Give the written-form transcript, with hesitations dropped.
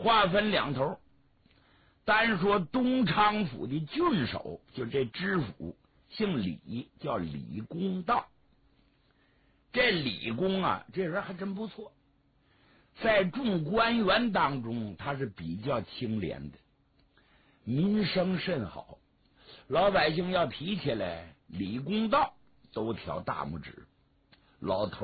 话分两头。单说东昌府的郡守，就这知府姓李，叫李公道。这李公啊，这人还真不错，在众官员当中他是比较清廉的，名声甚好。老百姓要提起来李公道，都挑大拇指。老头